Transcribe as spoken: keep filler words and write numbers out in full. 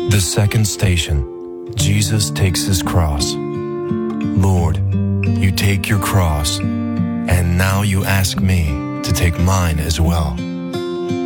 The second station, Jesus takes his cross. Lord, you take your cross, and now you ask me to take mine as well.